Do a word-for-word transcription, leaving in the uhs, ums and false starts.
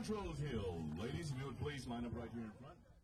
Montrose Hill. Ladies, if you would please line up right here in front.